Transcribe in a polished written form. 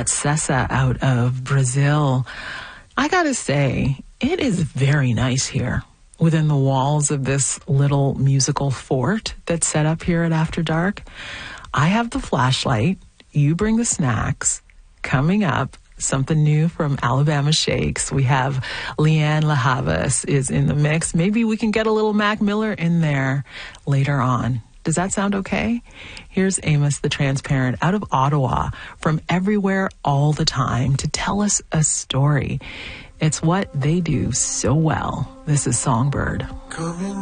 that Sessa out of Brazil. I gotta say, it is very nice here within the walls of this little musical fort that's set up here at After Dark. I have the flashlight. You bring the snacks. Coming up, something new from Alabama Shakes. We have Leanne LaHavas is in the mix. Maybe we can get a little Mac Miller in there later on. Does that sound okay? Here's Amos the Transparent out of Ottawa from Everywhere All the Time to tell us a story. It's what they do so well. This is Songbird. Coming